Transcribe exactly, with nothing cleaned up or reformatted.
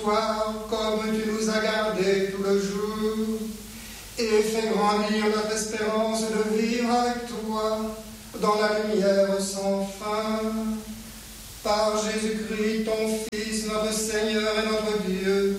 toi comme tu nous as gardés tout le jour, et fais grandir notre espérance de vivre avec toi dans la lumière sans fin. Par Jésus-Christ, ton Fils, notre Seigneur et notre Dieu,